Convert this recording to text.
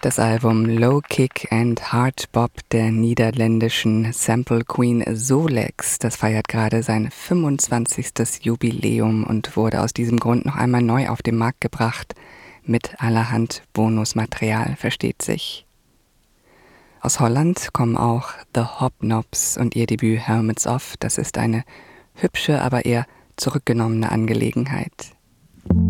Das Album Low Kick and Hard Bop der niederländischen Sample Queen Solex, das feiert gerade sein 25. Jubiläum und wurde aus diesem Grund noch einmal neu auf den Markt gebracht, mit allerhand Bonusmaterial, versteht sich. Aus Holland kommen auch The Hobnobs und ihr Debüt Helmets Off, das ist eine hübsche, aber eher zurückgenommene Angelegenheit.